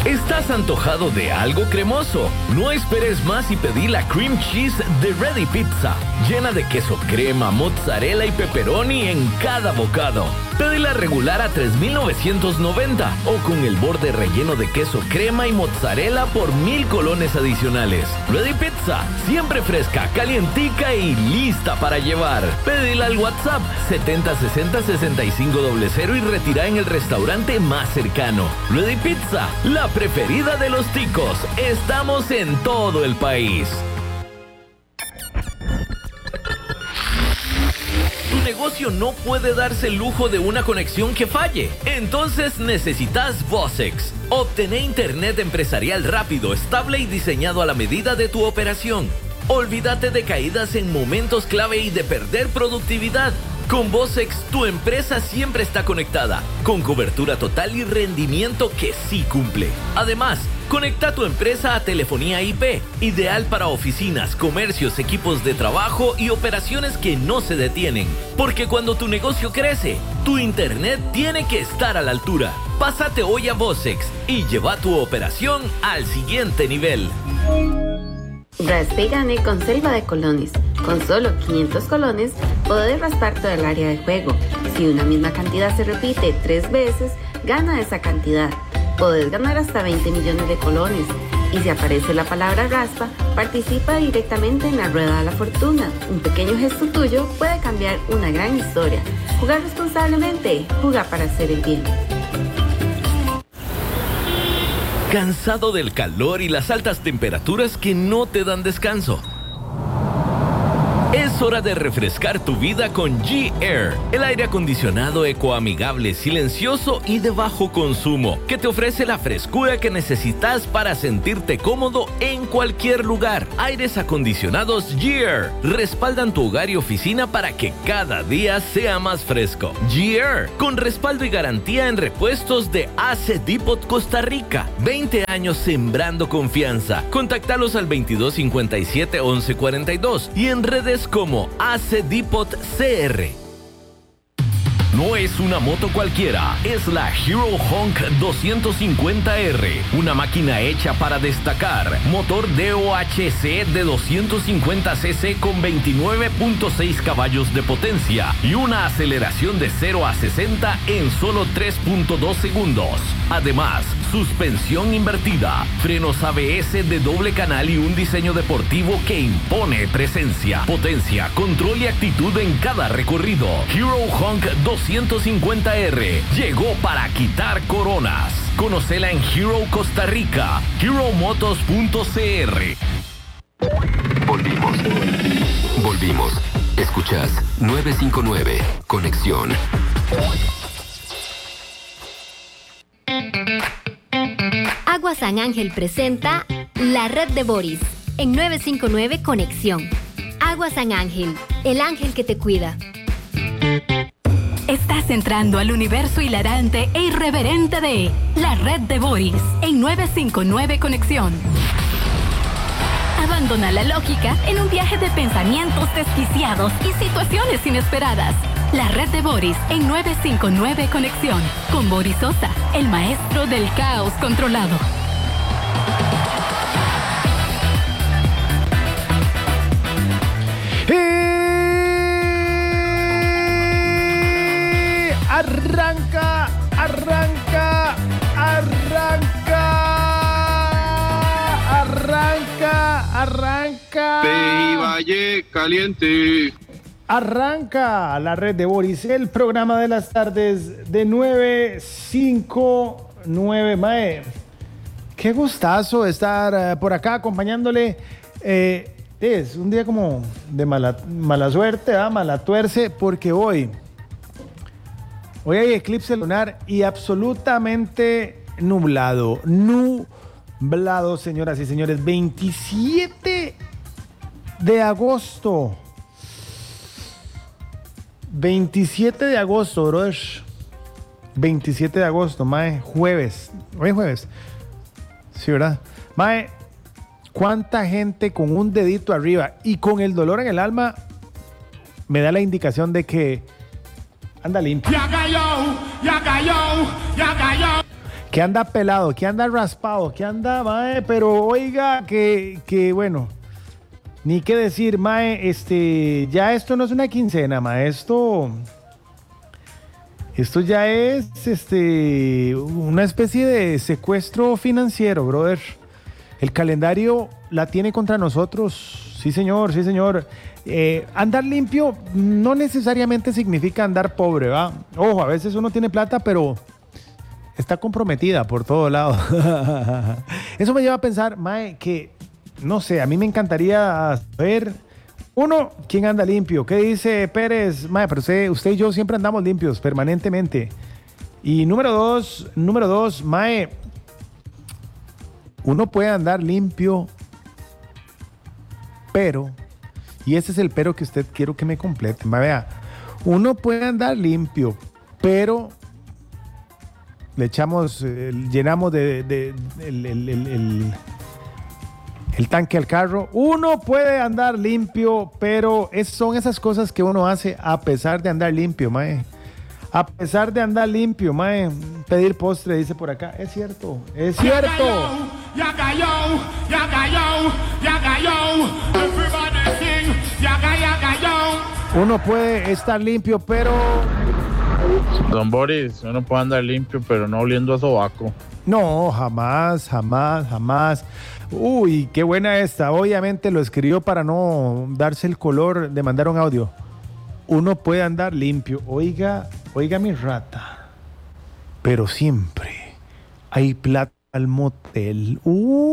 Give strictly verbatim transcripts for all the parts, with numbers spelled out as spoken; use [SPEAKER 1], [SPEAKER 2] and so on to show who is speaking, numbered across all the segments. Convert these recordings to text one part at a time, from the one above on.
[SPEAKER 1] ¿Estás antojado de algo cremoso? No esperes más y pedí la cream cheese de Ready Pizza, llena de queso crema, mozzarella y pepperoni en cada bocado. Pedila regular a tres mil novecientos noventa o con el borde relleno de queso crema y mozzarella por mil colones adicionales. Ready Pizza, siempre fresca, calientica y lista para llevar. Pedila al WhatsApp setenta sesenta sesenta y cinco cero cero y retira en el restaurante más cercano. Ready Pizza, la preferida de los ticos. Estamos en todo el país. Tu negocio no puede darse el lujo de una conexión que falle. Entonces necesitas Vosex. Obtené internet empresarial rápido, estable y diseñado a la medida de tu operación. Olvídate de caídas en momentos clave y de perder productividad. Con Vosex, tu empresa siempre está conectada, con cobertura total y rendimiento que sí cumple. Además, conecta tu empresa a telefonía I P, ideal para oficinas, comercios, equipos de trabajo y operaciones que no se detienen. Porque cuando tu negocio crece, tu internet tiene que estar a la altura. Pásate hoy a Vosex y lleva tu operación al siguiente nivel.
[SPEAKER 2] Raspe y gane con Selva de Colones. Con solo quinientos colones, podés raspar todo el área de juego. Si una misma cantidad se repite tres veces, gana esa cantidad. Podés ganar hasta veinte millones de colones. Y si aparece la palabra raspa, participa directamente en la rueda de la fortuna. Un pequeño gesto tuyo puede cambiar una gran historia. Jugar responsablemente, juega para hacer el bien.
[SPEAKER 1] ¿Cansado del calor y las altas temperaturas que no te dan descanso? Es hora de refrescar tu vida con G-Air, el aire acondicionado ecoamigable, silencioso y de bajo consumo, que te ofrece la frescura que necesitas para sentirte cómodo en cualquier lugar. Aires acondicionados G-Air respaldan tu hogar y oficina para que cada día sea más fresco. G-Air, con respaldo y garantía en repuestos de A C Depot Costa Rica. veinte años sembrando confianza. Contáctalos al veintidós cincuenta y siete once cuarenta y dos y en redes como A C Depot C R. No es una moto cualquiera, es la Hero Honk doscientos cincuenta R, una máquina hecha para destacar. Motor D O H C de doscientos cincuenta cc con veintinueve punto seis caballos de potencia y una aceleración de cero a sesenta en solo tres punto dos segundos. Además, suspensión invertida, frenos A B S de doble canal y un diseño deportivo que impone presencia, potencia, control y actitud en cada recorrido. Hero Honk doscientos cincuenta R llegó para quitar coronas. Conócela en Hero Costa Rica, hero motos punto c r.
[SPEAKER 3] Volvimos. Volvimos. Escuchas nueve cinco nueve, Conexión.
[SPEAKER 4] Agua San Ángel presenta La Red de Boris en nueve cinco nueve Conexión. Agua San Ángel, el ángel que te cuida.
[SPEAKER 5] Estás entrando al universo hilarante e irreverente de La Red de Boris en nueve cinco nueve Conexión. Abandona la lógica en un viaje de pensamientos desquiciados y situaciones inesperadas. La Red de Boris en nueve cinco nueve Conexión. Con Boris Sosa, el maestro del caos controlado.
[SPEAKER 6] Arranca, arranca, arranca, arranca, arranca.
[SPEAKER 7] P I Valle Caliente.
[SPEAKER 6] Arranca La Red de Boris, el programa de las tardes de nueve cinco nueve. Mae, qué gustazo estar uh, por acá acompañándole. Eh, es un día como de mala, mala suerte, ¿eh? Mala tuerce, porque hoy... Hoy hay eclipse lunar y absolutamente nublado. Nublado, señoras y señores. veintisiete de agosto. veintisiete de agosto, brother. veintisiete de agosto, mae. Jueves. Hoy es jueves. Sí, ¿verdad? Mae, ¿cuánta gente con un dedito arriba y con el dolor en el alma me da la indicación de que anda limpio?
[SPEAKER 8] Ya cayó, ya cayó, ya cayó.
[SPEAKER 6] que anda pelado, que anda raspado, que anda, mae, pero oiga, que, que bueno, ni qué decir, mae, este, ya esto no es una quincena, mae, esto, esto ya es, este, una especie de secuestro financiero, brother. El calendario la tiene contra nosotros, sí señor, sí señor. Eh, andar limpio no necesariamente significa andar pobre, ¿va? Ojo, a veces uno tiene plata, pero está comprometida por todo lado. Eso me lleva a pensar, mae, que, no sé, a mí me encantaría saber, uno, quién anda limpio. ¿Qué dice Pérez? Mae, pero usted, usted y yo siempre andamos limpios, permanentemente. Y número dos, número dos, mae, uno puede andar limpio, pero... Y ese es el pero que usted quiero que me complete. Vea, uno puede andar limpio, pero le echamos, eh, llenamos de, de, de el, el, el, el, el tanque al carro. Uno puede andar limpio, pero es, son esas cosas que uno hace a pesar de andar limpio, mae. A pesar de andar limpio, mae. Pedir postre, dice por acá. Es cierto, es cierto.
[SPEAKER 8] Ya cayó, ya cayó, ya cayó. Everybody sing, ya cayó, ya cayó.
[SPEAKER 6] Uno puede estar limpio, pero...
[SPEAKER 9] Don Boris, uno puede andar limpio, pero no oliendo a sobaco.
[SPEAKER 6] No, jamás, jamás, jamás. Uy, qué buena esta. Obviamente lo escribió para no darse el color de mandar un audio. Uno puede andar limpio. Oiga, oiga mi rata. Pero siempre hay plata al motel.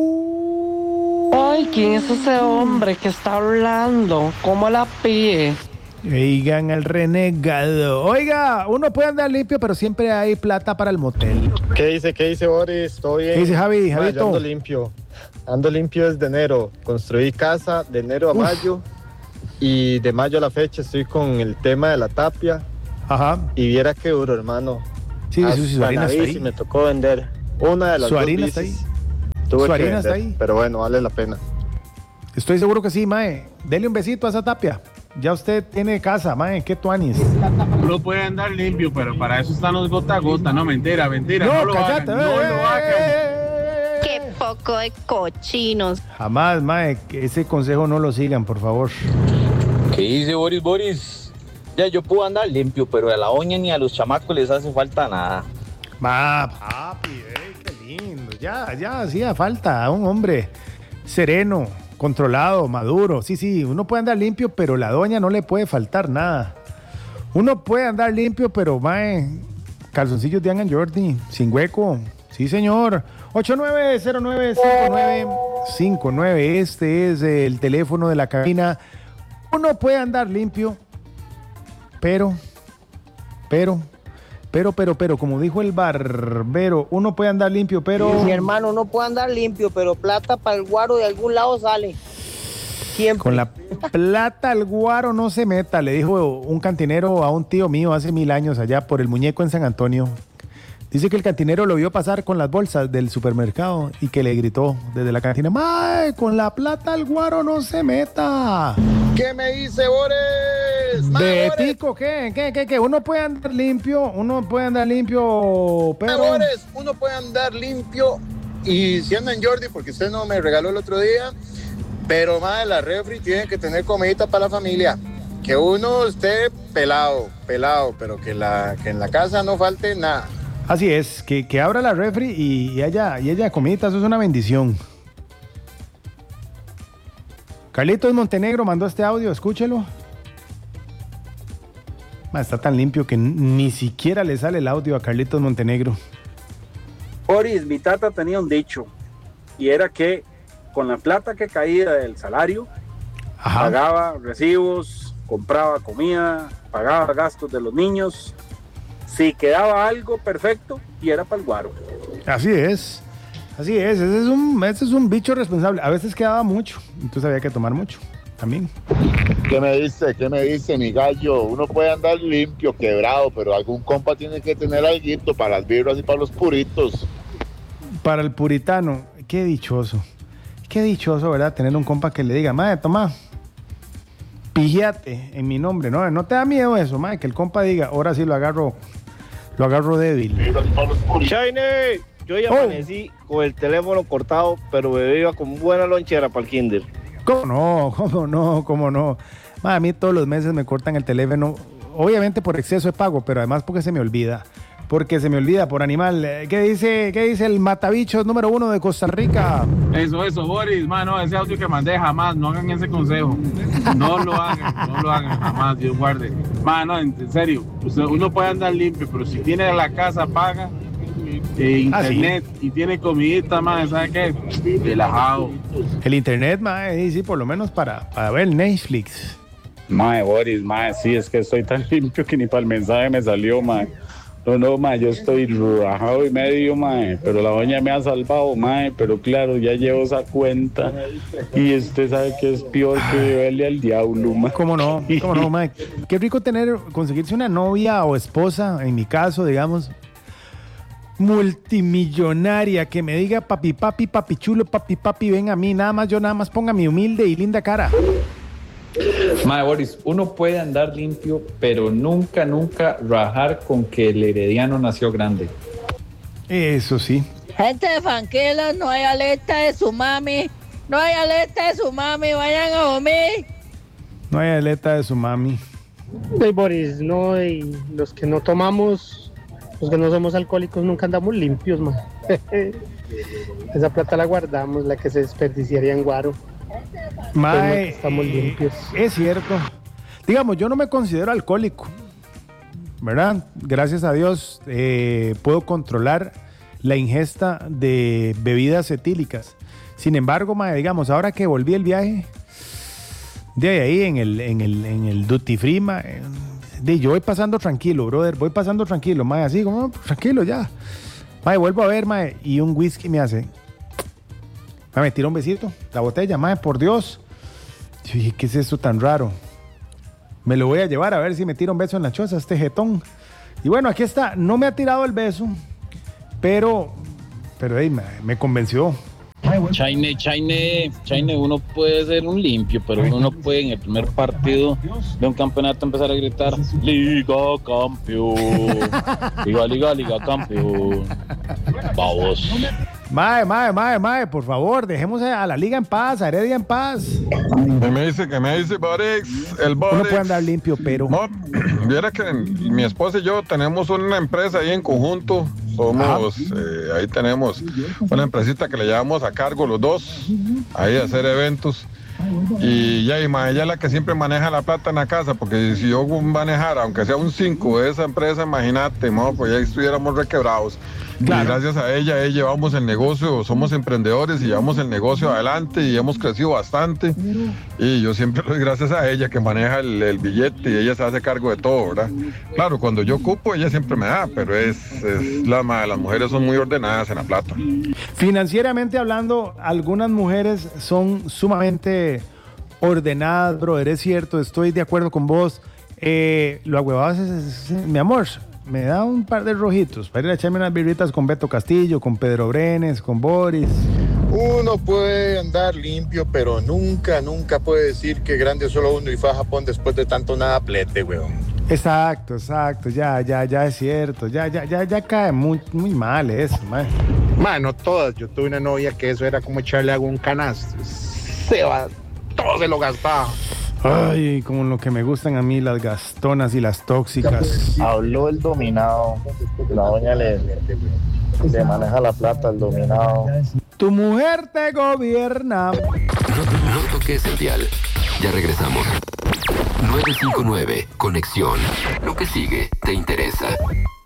[SPEAKER 6] Uh.
[SPEAKER 10] Ay, ¿quién es ese hombre que está hablando? ¿Cómo la pide?
[SPEAKER 6] Oigan al renegado. Oiga, uno puede andar limpio, pero siempre hay plata para el motel.
[SPEAKER 11] ¿Qué dice? ¿Qué dice Boris? ¿Todo bien?
[SPEAKER 6] ¿Qué dice Javi?
[SPEAKER 11] Ma, yo ando limpio. Ando limpio desde enero. Construí casa de enero a Uf. mayo. Y de mayo a la fecha estoy con el tema de la tapia.
[SPEAKER 6] Ajá.
[SPEAKER 11] Y viera qué duro, hermano.
[SPEAKER 6] Sí, sí, su harina está ahí.
[SPEAKER 11] Me tocó vender una de las
[SPEAKER 6] su
[SPEAKER 11] dos
[SPEAKER 6] harina
[SPEAKER 11] bicis.
[SPEAKER 6] Está ahí.
[SPEAKER 11] Tuve
[SPEAKER 6] su
[SPEAKER 11] que
[SPEAKER 6] harina
[SPEAKER 11] vender,
[SPEAKER 6] está ahí.
[SPEAKER 11] Pero bueno, vale la pena.
[SPEAKER 6] Estoy seguro que sí, mae. Dele un besito a esa tapia. Ya usted tiene casa, mae. ¿Qué tuanis?
[SPEAKER 12] Uno puede andar limpio, pero para eso están los gota a gota. No, mentira, mentira. No, no
[SPEAKER 6] cállate.
[SPEAKER 12] Lo hagan, no lo hagan.
[SPEAKER 13] Qué poco de cochinos.
[SPEAKER 6] Jamás, mae. Ese consejo no lo sigan, por favor.
[SPEAKER 14] ¿Qué dice Boris Boris? Ya yo puedo andar limpio, pero a la oña ni a los chamacos les hace falta nada.
[SPEAKER 6] Ma, papi, eh, qué lindo. Ya, ya hacía falta un hombre sereno, controlado, maduro. Sí, sí, uno puede andar limpio, pero la doña no le puede faltar nada. Uno puede andar limpio, pero, mae, calzoncillos de Angan Jordi, sin hueco. Sí, señor. ocho nueve cero nueve cinco nueve cinco nueve. Este es el teléfono de la cabina. Uno puede andar limpio, pero, pero, pero, pero, pero, como dijo el barbero, uno puede andar limpio, pero...
[SPEAKER 10] Mi hermano, uno puede andar limpio, pero plata para el guaro de algún lado sale. Siempre.
[SPEAKER 6] Con la plata al guaro no se meta, le dijo un cantinero a un tío mío hace mil años allá por el Muñeco en San Antonio. Dice que el cantinero lo vio pasar con las bolsas del supermercado y que le gritó desde la cantina: ¡Mae, con la plata al guaro no se meta!
[SPEAKER 11] ¿Qué me dice Boris?
[SPEAKER 6] Betico, ¿qué? ¿Qué? ¿Qué? ¿Qué? Uno puede andar limpio, uno puede andar limpio, pero...
[SPEAKER 11] Boris, uno puede andar limpio y si anda en Jordi, porque usted no me regaló el otro día, pero madre, la refri tiene que tener comidita para la familia. Que uno esté pelado, pelado, pero que, la, que en la casa no falte nada.
[SPEAKER 6] Así es, que, que abra la refri y, y haya, y haya comidita, eso es una bendición. Carlitos Montenegro mandó este audio, escúchelo. Ma, está tan limpio que ni siquiera le sale el audio a Carlitos Montenegro.
[SPEAKER 15] Boris, mi tata tenía un dicho, y era que con la plata que caía del salario, Ajá. pagaba recibos, compraba comida, pagaba gastos de los niños. Si quedaba algo perfecto, y era para el guaro.
[SPEAKER 6] Así es, así es, ese es, un, ese es un bicho responsable. A veces quedaba mucho, entonces había que tomar mucho también.
[SPEAKER 16] ¿Qué me dice? ¿Qué me dice mi gallo? Uno puede andar limpio, quebrado, pero algún compa tiene que tener alguito para las birras y para los puritos.
[SPEAKER 6] Para el puritano, qué dichoso, qué dichoso, ¿verdad? Tener un compa que le diga: madre, toma, píjate en mi nombre, ¿no? No te da miedo eso, madre, que el compa diga: ahora sí lo agarro, lo agarro débil.
[SPEAKER 17] Shiny,
[SPEAKER 10] Yo ya amanecí con el teléfono cortado, pero me iba con buena lonchera para el kinder.
[SPEAKER 6] ¿Cómo no? ¿Cómo no? ¿Cómo no? Ma, a mí todos los meses me cortan el teléfono, obviamente por exceso de pago, pero además porque se me olvida. Porque se me olvida por animal. ¿Qué dice, qué dice el matabichos número uno de Costa Rica?
[SPEAKER 12] Eso, eso, Boris, mano, ese audio que mandé jamás, no hagan ese consejo. No lo hagan, no lo hagan jamás, Dios guarde. Mano, en, en serio, usted, uno puede andar limpio, pero si tiene la casa paga, eh, internet ¿Ah, sí? y tiene comidita, man, ¿sabe qué? Relajado.
[SPEAKER 6] El internet, man, sí, sí, por lo menos para, para ver Netflix.
[SPEAKER 17] Mae, Boris, mae, sí, es que estoy tan limpio que ni para el mensaje me salió, mae. No, no, mae, yo estoy rajado y medio, mae, pero la doña me ha salvado, mae, pero claro, ya llevo esa cuenta y usted sabe que es peor que verle al diablo, mae.
[SPEAKER 6] ¿Cómo no? ¿Cómo no, mae? Qué rico tener, conseguirse una novia o esposa, en mi caso, digamos, multimillonaria, que me diga papi, papi, papi chulo, papi, papi, ven a mí, nada más, yo nada más ponga mi humilde y linda cara.
[SPEAKER 18] Mae, Boris, uno puede andar limpio, pero nunca, nunca rajar con que el herediano nació grande.
[SPEAKER 6] Eso sí.
[SPEAKER 19] Gente de Fanquela, no hay aleta de su mami. No hay aleta de su mami, vayan a comer.
[SPEAKER 6] No hay aleta de su mami.
[SPEAKER 20] Hey, Boris, no, y los que no tomamos, los que no somos alcohólicos, nunca andamos limpios, man. Esa plata la guardamos, la que se desperdiciaría en guaro.
[SPEAKER 6] Mae,
[SPEAKER 20] estamos limpios.
[SPEAKER 6] Es cierto. Digamos, yo no me considero alcohólico, ¿verdad? Gracias a Dios eh, puedo controlar la ingesta de bebidas etílicas. Sin embargo, mae, digamos, ahora que volví el viaje, de ahí en el, en el, en el duty free, mae, de yo voy pasando tranquilo, brother, voy pasando tranquilo, mae, así como tranquilo ya. Mae, vuelvo a ver, mae, y un whisky me hace... Me tira un besito, la botella, mae, por Dios. Yo dije, ¿qué es esto tan raro? Me lo voy a llevar a ver si me tira un beso en la choza, este jetón. Y bueno, aquí está, no me ha tirado el beso, pero, pero hey, me, me convenció.
[SPEAKER 14] Chaine, Chaine, Chaine, uno puede ser un limpio, pero uno no puede en el primer partido de un campeonato empezar a gritar Liga Campeón, Liga, Liga, Liga Campeón. Vamos.
[SPEAKER 6] Mae, mae, mae, mae, por favor, dejemos a la liga en paz, a Heredia en paz.
[SPEAKER 21] ¿Qué me dice, qué me dice, Boris? El Boris.
[SPEAKER 6] Uno puede andar limpio, pero...
[SPEAKER 21] No, viera que mi esposa y yo tenemos una empresa ahí en conjunto. Somos, eh, ahí tenemos una empresita que le llevamos a cargo los dos, ahí a hacer eventos. Y ya, y ma, ella es la que siempre maneja la plata en la casa, porque si yo manejara, aunque sea un cinco de esa empresa, imagínate, ma, pues ya estuviéramos requebrados. Claro. Y gracias a ella, eh, llevamos el negocio, somos emprendedores y llevamos el negocio adelante y hemos crecido bastante. Y yo siempre le doy gracias a ella que maneja el, el billete y ella se hace cargo de todo, ¿verdad? Claro, cuando yo ocupo, ella siempre me da, pero es, es la, las mujeres son muy ordenadas en la plata.
[SPEAKER 6] Financieramente hablando, algunas mujeres son sumamente ordenadas, brother, es cierto, estoy de acuerdo con vos. Eh, lo agüevado es, es, es, mi amor, me da un par de rojitos para ir a echarme unas birritas con Beto Castillo, con Pedro Brenes, con Boris.
[SPEAKER 11] Uno puede andar limpio, pero nunca, nunca puede decir que grande solo uno y fue a Japón después de tanto nada plete, weón.
[SPEAKER 6] Exacto, exacto, ya, ya, ya es cierto, ya, ya, ya, ya cae muy, muy mal eso, man.
[SPEAKER 22] Man, no todas, yo tuve una novia que eso era como echarle agua a un canasto, se va, todo se lo gastaba.
[SPEAKER 6] Ay, como lo que me gustan a mí, las gastonas y las tóxicas.
[SPEAKER 23] Habló el dominado, la doña le, le maneja la plata al dominado.
[SPEAKER 6] Tu mujer te gobierna.
[SPEAKER 3] No, no toques el dial, ya regresamos. nueve cinco nueve, Conexión. Lo que sigue te interesa.